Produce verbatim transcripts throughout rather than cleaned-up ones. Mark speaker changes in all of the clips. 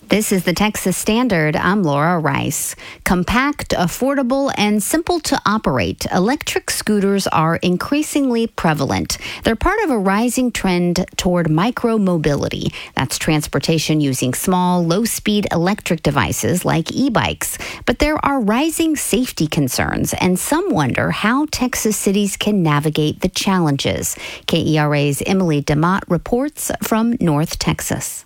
Speaker 1: This is the Texas Standard. I'm Laura Rice. Compact, affordable, and simple to operate, electric scooters are increasingly prevalent. They're part of a rising trend toward micro-mobility. That's transportation using small, low-speed electric devices like e-bikes. But there are rising safety concerns, and some wonder how Texas cities can navigate the challenges. K E R A's Emily DeMott reports from North Texas.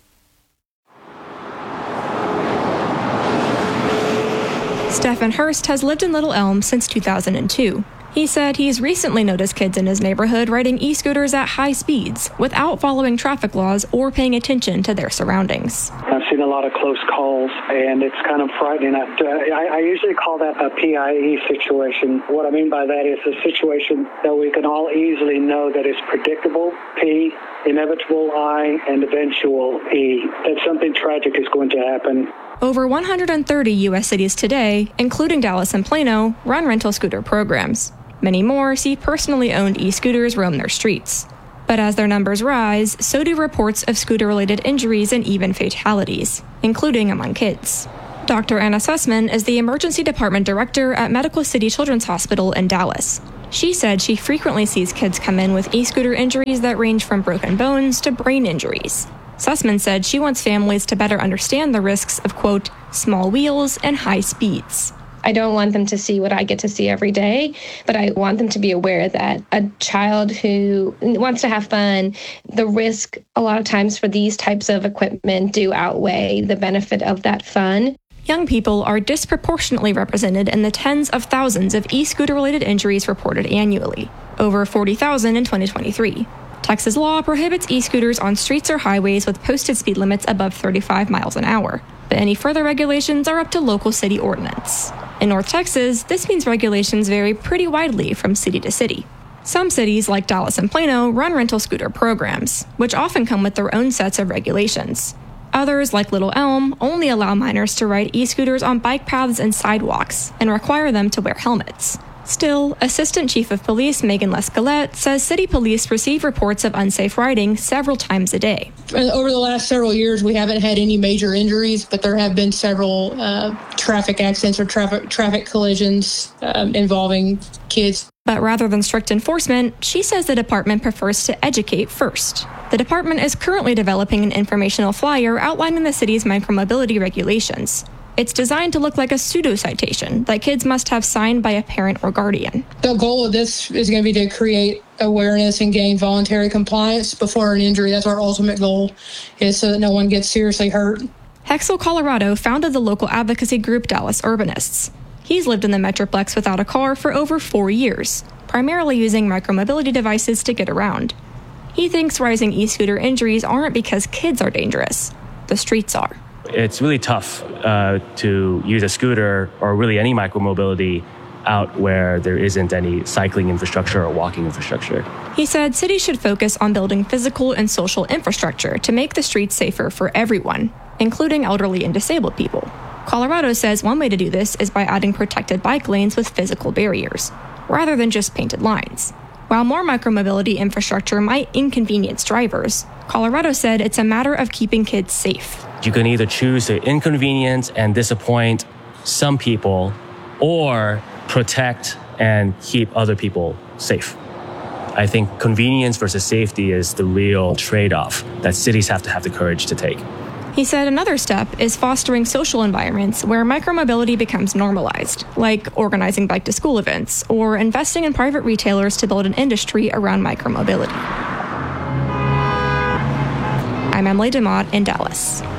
Speaker 2: Stephen Hurst has lived in Little Elm since two thousand two. He said he's recently noticed kids in his neighborhood riding e-scooters at high speeds without following traffic laws or paying attention to their surroundings.
Speaker 3: I've seen a lot of close calls, and it's kind of frightening. I, I usually call that a P I E situation. What I mean by that is a situation that we can all easily know that is predictable, P, inevitable, I, and eventual, E. That something tragic is going to happen.
Speaker 2: Over one hundred thirty U S cities today, including Dallas and Plano, run rental scooter programs. Many more see personally owned e-scooters roam their streets. But as their numbers rise, so do reports of scooter-related injuries and even fatalities, including among kids. Doctor Anna Sussman is the Emergency Department Director at Medical City Children's Hospital in Dallas. She said she frequently sees kids come in with e-scooter injuries that range from broken bones to brain injuries. Sussman said she wants families to better understand the risks of, quote, small wheels and high speeds.
Speaker 4: I don't want them to see what I get to see every day, but I want them to be aware that a child who wants to have fun, the risk a lot of times for these types of equipment do outweigh the benefit of that fun.
Speaker 2: Young people are disproportionately represented in the tens of thousands of e-scooter-related injuries reported annually, over forty thousand in twenty twenty-three. Texas law prohibits e-scooters on streets or highways with posted speed limits above thirty-five miles an hour, but any further regulations are up to local city ordinance. In North Texas, this means regulations vary pretty widely from city to city. Some cities, like Dallas and Plano, run rental scooter programs, which often come with their own sets of regulations. Others, like Little Elm, only allow minors to ride e-scooters on bike paths and sidewalks and require them to wear helmets. Still, Assistant Chief of Police Megan Lescalette says city police receive reports of unsafe riding several times a day.
Speaker 5: Over the last several years, we haven't had any major injuries, but there have been several uh, traffic accidents or traffic traffic collisions um, involving kids.
Speaker 2: But rather than strict enforcement, she says the department prefers to educate first. The department is currently developing an informational flyer outlining the city's micromobility regulations. It's designed to look like a pseudo-citation that kids must have signed by a parent or guardian.
Speaker 5: The goal of this is going to be to create awareness and gain voluntary compliance before an injury. That's our ultimate goal, is so that no one gets seriously hurt.
Speaker 2: Hexel Colorado founded the local advocacy group Dallas Urbanists. He's lived in the Metroplex without a car for over four years, primarily using micromobility devices to get around. He thinks rising e-scooter injuries aren't because kids are dangerous. The streets are.
Speaker 6: It's really tough uh, to use a scooter or really any micromobility out where there isn't any cycling infrastructure or walking infrastructure.
Speaker 2: He said cities should focus on building physical and social infrastructure to make the streets safer for everyone, including elderly and disabled people. Colorado says one way to do this is by adding protected bike lanes with physical barriers, rather than just painted lines. While more micromobility infrastructure might inconvenience drivers, Colorado said it's a matter of keeping kids safe.
Speaker 6: You can either choose to inconvenience and disappoint some people or protect and keep other people safe. I think convenience versus safety is the real trade-off that cities have to have the courage to take.
Speaker 2: He said another step is fostering social environments where micromobility becomes normalized, like organizing bike-to-school events or investing in private retailers to build an industry around micromobility. I'm Emily DeMott in Dallas.